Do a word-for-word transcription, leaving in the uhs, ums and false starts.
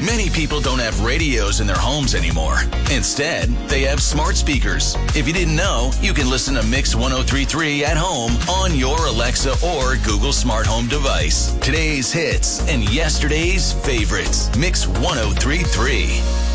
Many people don't have radios in their homes anymore. Instead, they have smart speakers. If you didn't know, you can listen to Mix one oh three point three at home on your Alexa or Google smart home device. Today's hits and yesterday's favorites. Mix one oh three point three.